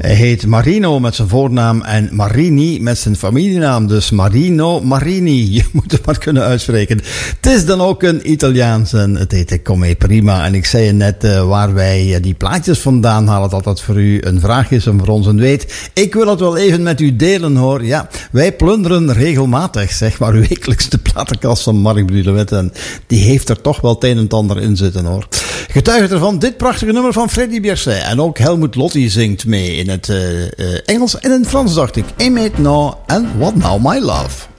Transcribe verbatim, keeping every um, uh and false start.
Hij heet Marino met zijn voornaam en Marini met zijn familienaam. Dus Marino Marini, je moet het maar kunnen uitspreken. Het is dan ook een Italiaans en het heet Come Prima. En ik zei je net uh, waar wij uh, die plaatjes vandaan halen, dat dat voor u een vraag is en voor ons een weet. Ik wil het wel even met u delen hoor. Ja, wij plunderen regelmatig, zeg maar, uw wekelijkse platenkast van Mark Brulewet. En die heeft er toch wel het een en het ander in zitten hoor. Getuige ervan dit prachtige nummer van Freddy Bierset. En ook Helmut Lotti zingt mee in het uh, uh, Engels en in het Frans, dacht ik. Aim It Now and What Now My Love.